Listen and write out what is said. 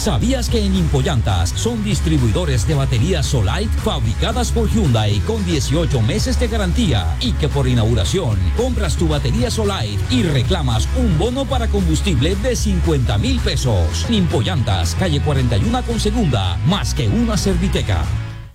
¿Sabías que en Impollantas son distribuidores de baterías Solite fabricadas por Hyundai con 18 meses de garantía y que por inauguración compras tu batería Solite y reclamas un bono para combustible de 50,000 pesos? Impollantas, calle 41 con segunda, más que una Serviteca.